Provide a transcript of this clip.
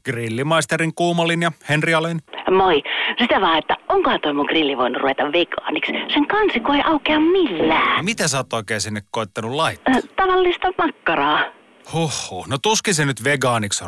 Grillimaisterin kuumalinja, Henri Alén. Moi. Sitä vaan, että onkohan toi mun grilli voinut ruveta vegaaniksi. Sen kansiko ei aukea millään. Mitä sä oot oikein sinne koittanut laittaa? Tavallista makkaraa. Huhhuh, no tuskin se nyt vegaaniksi on